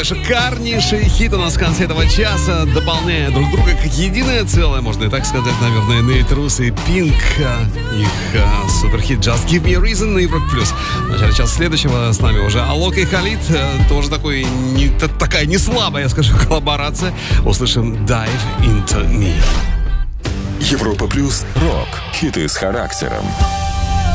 шикарнейший хит у нас в конце этого часа, дополняя друг друга как единое целое, можно и так сказать, наверное, Nate Ruess и Pink, их суперхит Just Give Me a Reason на Европе+. В начале часа следующего с нами уже Алок и Халид, тоже такая не слабая, я скажу, коллаборация. Услышим Dive Into Me. Европа+, рок, хиты с характером.